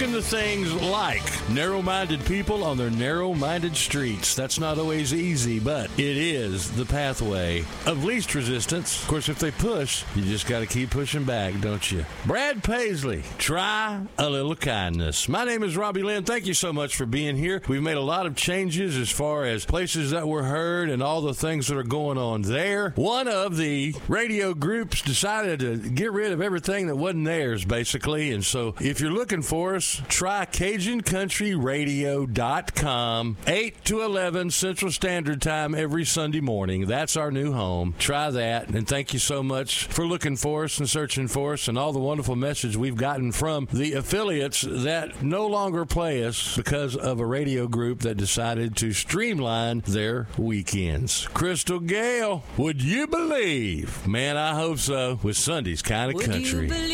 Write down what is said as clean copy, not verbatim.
Welcome to things like narrow-minded people on their narrow-minded streets. That's not always easy, but it is the pathway of least resistance. Of course, if they push, you just got to keep pushing back, don't you? Brad Paisley, try a little kindness. My name is Robbie Lynn. Thank you so much for being here. We've made a lot of changes as far as places that were heard and all the things that are going on there. One of the radio groups decided to get rid of everything that wasn't theirs, basically. And so if you're looking for us, try CajunCountryRadio.com, 8 to 11 Central Standard Time every Sunday morning. That's our new home. Try that. And thank you so much for looking for us and searching for us and all the wonderful message we've gotten from the affiliates that no longer play us because of a radio group that decided to streamline their weekends. Crystal Gale, would you believe? Man, I hope so. With Sunday's Kind of Country.